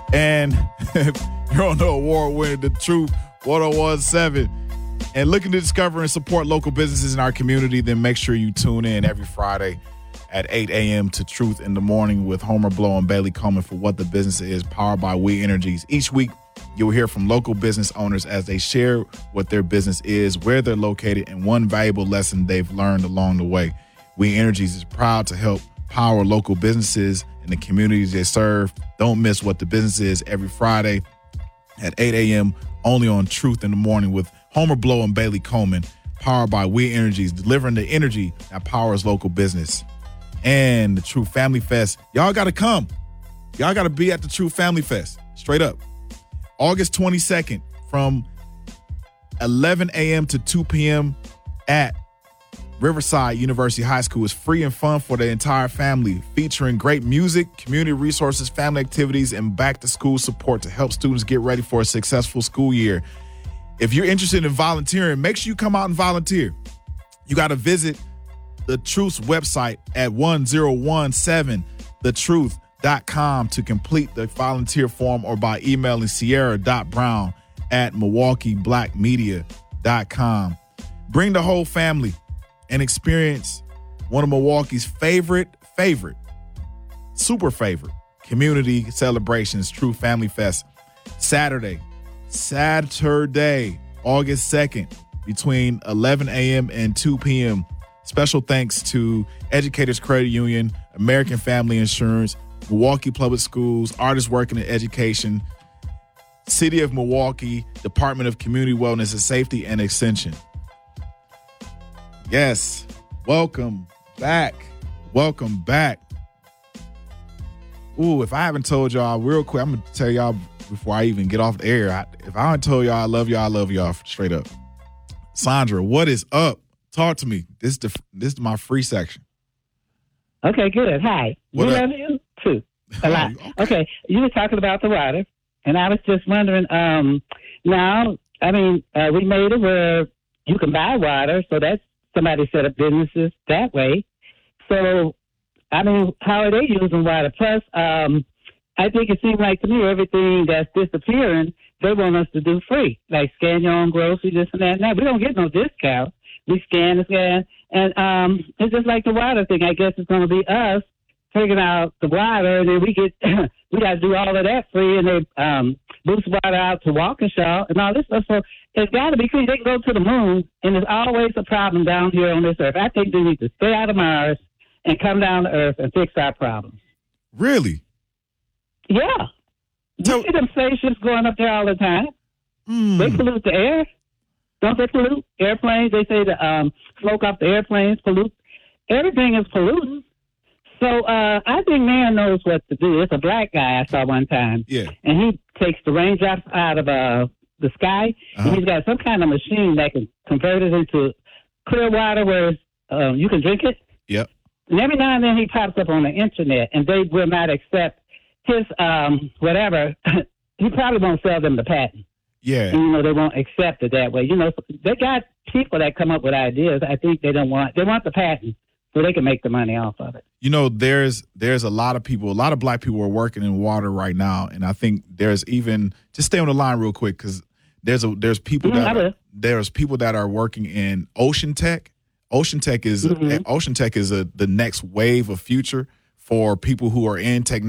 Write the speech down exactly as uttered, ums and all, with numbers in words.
And you're on the award-winning The Truth one oh one point seven. And looking to discover and support local businesses in our community, then make sure you tune in every Friday at eight a.m. to Truth in the Morning with Homer Blow and Bailey Coleman for What the Business Is, powered by We Energies. Each week, you'll hear from local business owners as they share what their business is, where they're located, and one valuable lesson they've learned along the way. We Energies is proud to help power local businesses in the communities they serve. Don't miss What the Business Is every Friday at eight a.m. only on Truth in the Morning with Homer Blow and Bailey Coleman, powered by We Energies, delivering the energy that powers local business. And the True Family Fest. Y'all got to come. Y'all got to be at the True Family Fest. Straight up. August twenty-second from eleven a.m. to two p.m. at Riverside University High School. Is free and fun for the entire family, featuring great music, community resources, family activities, and back-to-school support to help students get ready for a successful school year. If you're interested in volunteering, make sure you come out and volunteer. You got to visit The Truth's website at one thousand seventeen the truth dot com to complete the volunteer form, or by emailing sierra dot brown at milwaukee black media dot com. Bring the whole family and experience one of Milwaukee's favorite, favorite, super favorite community celebrations, True Family Fest, Saturday, Saturday, August second, between eleven a.m. and two p.m. Special thanks to Educators Credit Union, American Family Insurance, Milwaukee Public Schools, Artists Working in Education, City of Milwaukee, Department of Community Wellness and Safety, and Extension. Yes, welcome back. Welcome back. Ooh, if I haven't told y'all real quick, I'm going to tell y'all before I even get off the air. I, if I haven't told y'all I love y'all, I love y'all straight up. Sandra, what is up? Talk to me. This is, the, this is my free section. Okay, good. Hi. What we up? love you, too. A lot. Okay. Okay, you were talking about the water, and I was just wondering, um, now, I mean, uh, we made it where you can buy water, so that's somebody set up businesses that way. So, I mean, how are they using water? Plus, um, I think it seems like to me everything that's disappearing, they want us to do free, like scan your own groceries, this and that and that. We don't get no discount. We scan and scan. And um, it's just like the water thing. I guess it's going to be us figuring out the water, and then we get we got to do all of that free, and they um, boost water out to Waukesha and all this stuff. So it's got to be clean. They can go to the moon, and there's always a problem down here on this earth. I think they need to stay out of Mars and come down to Earth and fix our problems. Really? Yeah. So- You see them spaceships going up there all the time. Mm. They pollute the air. Don't they pollute airplanes? They say the um, smoke off the airplanes pollute. Everything is polluting. So uh, I think man knows what to do. It's a black guy I saw one time. Yeah. And he takes the raindrops out of uh, the sky, Uh-huh. and he's got some kind of machine that can convert it into clear water where uh, you can drink it. Yep. And every now and then he pops up on the internet, and they will not accept his um, whatever. He probably won't sell them the patent. Yeah. And, you know, they won't accept it that way. You know, they got people that come up with ideas. I think they don't want, they want the patent so they can make the money off of it. You know, there's there's a lot of people, a lot of black people are working in water right now, and I think there's even just stay on the line real quick because there's a there's people Mhm, I that will. are, there's people that are working in ocean tech. Ocean tech is Mhm. ocean tech is a the next wave of future for people who are in technology.